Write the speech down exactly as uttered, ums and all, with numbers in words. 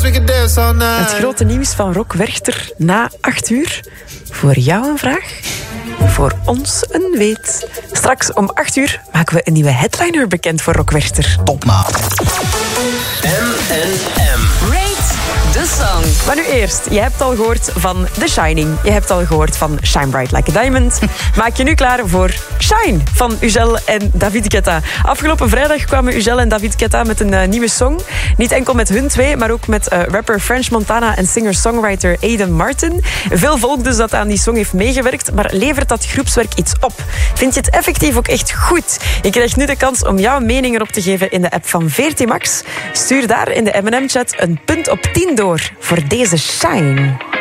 Het grote nieuws van Rock Werchter na acht uur. Voor jou een vraag, voor ons een weet. Straks om acht uur maken we een nieuwe headliner bekend voor Rock Werchter. Topmaat. M en M. Rate the song. Maar nu eerst, je hebt al gehoord van The Shining. Je hebt al gehoord van Shine Bright Like a Diamond. Maak je nu klaar voor Shine van Ugel en David Guetta. Afgelopen vrijdag kwamen Ugel en David Guetta met een uh, nieuwe song. Niet enkel met hun twee, maar ook met uh, rapper French Montana en singer-songwriter Aiden Martin. Veel volk dus dat aan die song heeft meegewerkt, maar levert dat groepswerk iets op? Vind je het effectief ook echt goed? Je krijgt nu de kans om jouw mening erop te geven in de app van V R T Max. Stuur daar in de M en M-chat een punt op tien door voor deze Shine.